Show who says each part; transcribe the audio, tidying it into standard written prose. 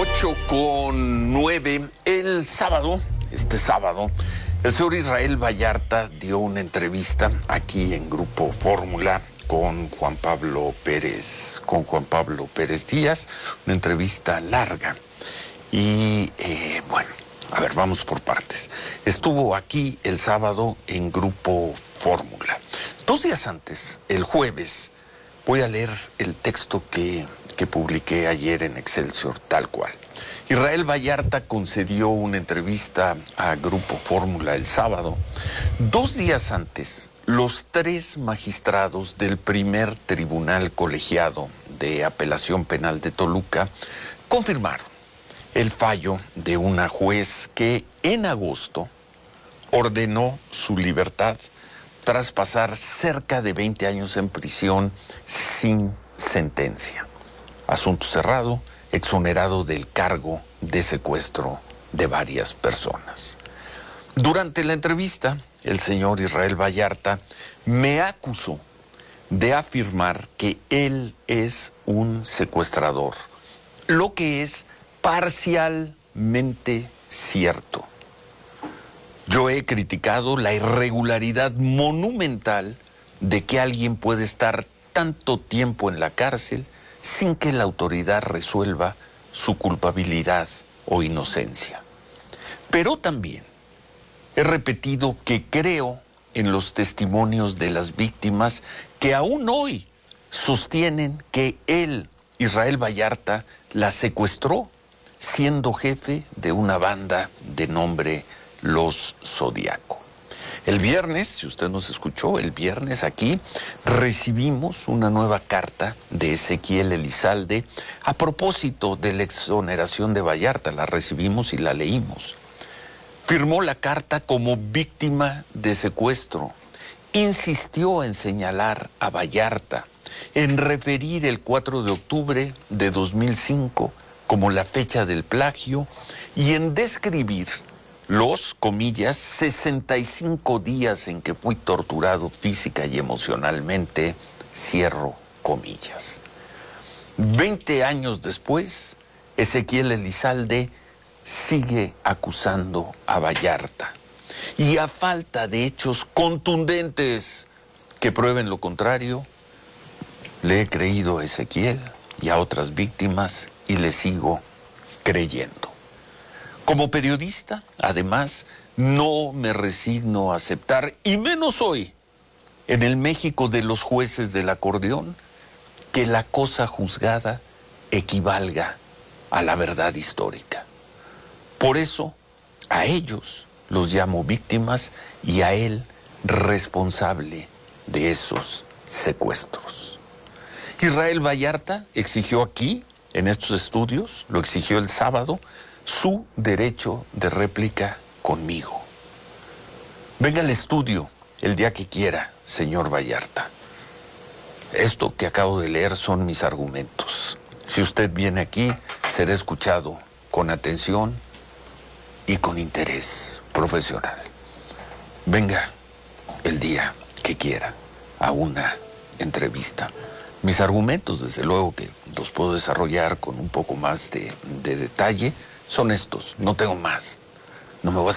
Speaker 1: 8:09. Este sábado, el señor Israel Vallarta dio una entrevista aquí en Grupo Fórmula con Juan Pablo Pérez Díaz, una entrevista larga. Y bueno, a ver, vamos por partes. Estuvo aquí el sábado en Grupo Fórmula. 2 días antes, el jueves, voy a leer el texto que publiqué ayer en Excelsior, tal cual. Israel Vallarta concedió una entrevista a Grupo Fórmula el sábado. 2 días antes, los 3 magistrados del primer tribunal colegiado de apelación penal de Toluca confirmaron el fallo de una juez que en agosto ordenó su libertad tras pasar cerca de 20 años en prisión sin sentencia. Asunto cerrado, exonerado del cargo de secuestro de varias personas. Durante la entrevista, el señor Israel Vallarta me acusó de afirmar que él es un secuestrador, lo que es parcialmente cierto. Yo he criticado la irregularidad monumental de que alguien puede estar tanto tiempo en la cárcel sin que la autoridad resuelva su culpabilidad o inocencia. Pero también he repetido que creo en los testimonios de las víctimas que aún hoy sostienen que él, Israel Vallarta, la secuestró siendo jefe de una banda de nombre Los Zodiaco. El viernes, si usted nos escuchó, el viernes aquí recibimos una nueva carta de Ezequiel Elizalde a propósito de la exoneración de Vallarta. La recibimos y la leímos. Firmó la carta como víctima de secuestro. Insistió en señalar a Vallarta, en referir el 4 de octubre de 2005 como la fecha del plagio y en describir los, comillas, 65 días en que fui torturado física y emocionalmente, cierro comillas. 20 años después, Ezequiel Elizalde sigue acusando a Vallarta. Y a falta de hechos contundentes que prueben lo contrario, le he creído a Ezequiel y a otras víctimas y le sigo creyendo. Como periodista, además, no me resigno a aceptar, y menos hoy, en el México de los jueces del acordeón, que la cosa juzgada equivalga a la verdad histórica. Por eso, a ellos los llamo víctimas y a él responsable de esos secuestros. Israel Vallarta exigió aquí, en estos estudios, lo exigió el sábado, su derecho de réplica conmigo. Venga al estudio el día que quiera, señor Vallarta. Esto que acabo de leer son mis argumentos. Si usted viene aquí, será escuchado con atención y con interés profesional. Venga el día que quiera a una entrevista. Mis argumentos, desde luego que los puedo desarrollar con un poco más de detalle, son estos, no tengo más. No me voy a